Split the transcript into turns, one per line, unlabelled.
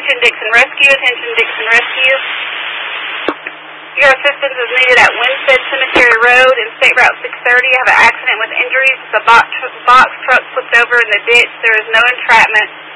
Attention Dixon Rescue, attention Dixon Rescue. Your assistance is needed at Winstead Cemetery Road and State Route 630. I have an accident with injuries. The box truck flipped over in the ditch. There is no entrapment.